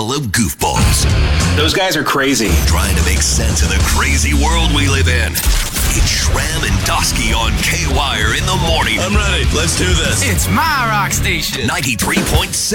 couple of goofballs Those guys are crazy. trying to make sense of the crazy world we live in. It's Shram and Dosky on K-Wire in the morning. I'm ready. Let's do this. It's my rock station. 93.7